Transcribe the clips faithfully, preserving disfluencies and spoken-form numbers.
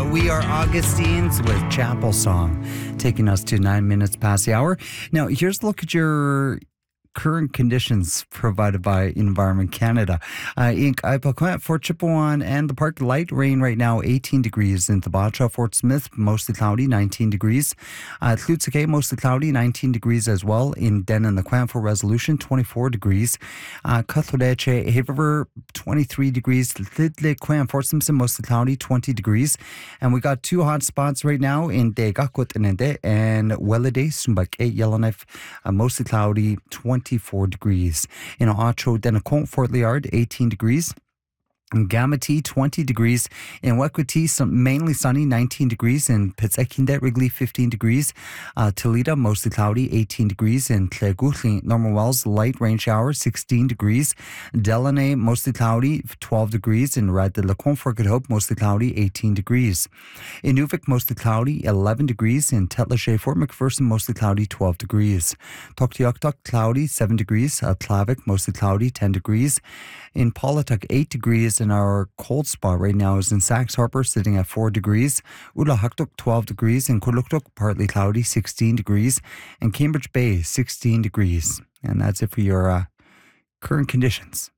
We are Augustines with Chapel Song, taking us to nine minutes past the hour. Now, here's a look at your current conditions provided by Environment Canada. Uh, in Kaipakwet, Fort Chipewyan and the park, light rain right now, eighteen degrees. In Tabacha, Fort Smith, mostly cloudy, nineteen degrees. Uh, Tlutske, mostly cloudy, nineteen degrees as well. In Denon, the Quam for Resolution, twenty-four degrees. Uh, Cutledeche, Haver, twenty-three degrees. Lidle, Quam, Fort Simpson, mostly cloudy, twenty degrees. And we got two hot spots right now in Degakut and Welade, Sumbake, Yellowknife, uh, mostly cloudy, twenty-four degrees. In Ocho, Denacont, Fort Liard, eighteen degrees. In Gamati, twenty degrees. In Wekwati, some mainly sunny, nineteen degrees. In Pitsekindet, Wrigley, fifteen degrees. Uh, Toledo, mostly cloudy, eighteen degrees. In Tleguchli, Normal Wells, light rain shower, sixteen degrees. Delaney, mostly cloudy, twelve degrees. In Rad de la Confort, Hope, mostly cloudy, eighteen degrees. In Nuvik, mostly cloudy, eleven degrees. In Tetlache, Fort McPherson, mostly cloudy, twelve degrees. Toktioktok, cloudy, seven degrees. Uh, Tlavik, mostly cloudy, ten degrees. In Polituk, eight degrees. And our cold spot right now is in Sax Harbor, sitting at four degrees. Ulahaktuk, twelve degrees. In Kuluktuk, partly cloudy, sixteen degrees. And Cambridge Bay, sixteen degrees. And that's it for your uh, current conditions.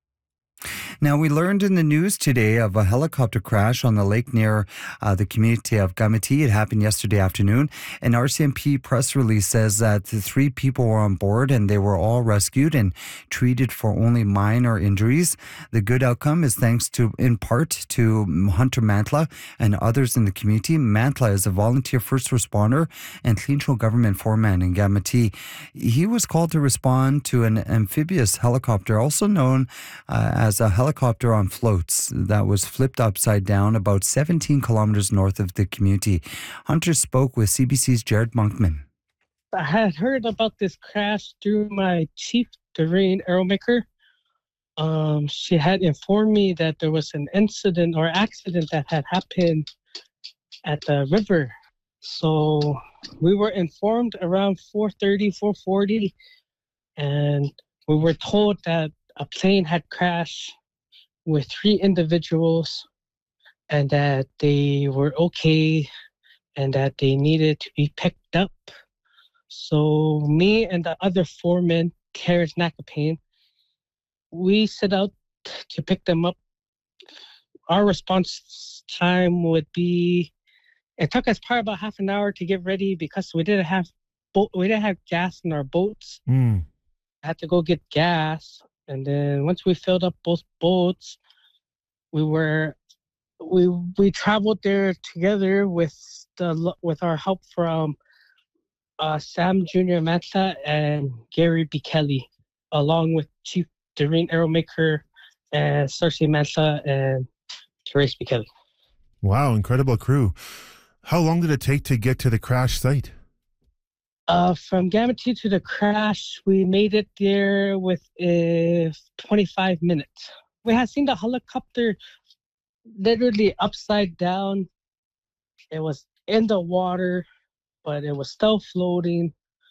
Now, we learned in the news today of a helicopter crash on the lake near uh, the community of Gamati. It happened yesterday afternoon. An R C M P press release says that the three people were on board and they were all rescued and treated for only minor injuries. The good outcome is thanks to, in part, to Hunter Mantla and others in the community. Mantla is a volunteer first responder and Cleancho government foreman in Gamati. He was called to respond to an amphibious helicopter, also known uh, as as a helicopter on floats that was flipped upside down about seventeen kilometers north of the community. Hunter spoke with C B C's Jared Monkman. I had heard about this crash through my chief, Doreen Arrowmaker. Um, she had informed me that there was an incident or accident that had happened at the river. So we were informed around four thirty, four forty, and we were told that a plane had crashed with three individuals and that they were okay and that they needed to be picked up. So me and the other foreman, Terrence Nakapane, we set out to pick them up. Our response time would be, it took us probably about half an hour to get ready because we didn't have boat, we didn't have gas in our boats. Mm. I had to go get gas. And then once we filled up both boats, we were we we traveled there together with the with our help from uh, Sam Junior Mantla and Gary B. Kelly, along with Chief Doreen Arrowmaker and Cersei Mantla and Therese B. Kelly. Wow, incredible crew. How long did it take to get to the crash site? Uh, from Gamati to the crash, we made it there with uh, twenty-five minutes. We had seen the helicopter literally upside down. It was in the water, but it was still floating.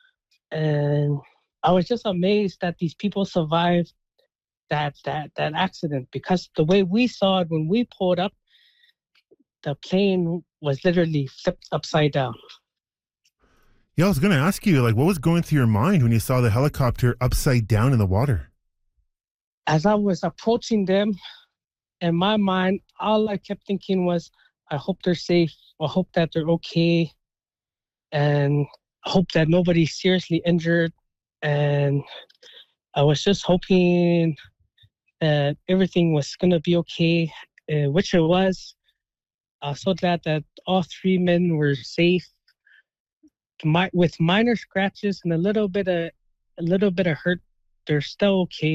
And I was just amazed that these people survived that that that accident, because the way we saw it when we pulled up, the plane was literally flipped upside down. Yeah, I was going to ask you, like, what was going through your mind when you saw the helicopter upside down in the water? As I was approaching them, in my mind, all I kept thinking was, I hope they're safe. I hope that they're okay. And I hope that nobody's seriously injured. And I was just hoping that everything was going to be okay, uh, which it was. I'm so glad that all three men were safe. My, with minor scratches and a little bit of a little bit of hurt, they're still okay.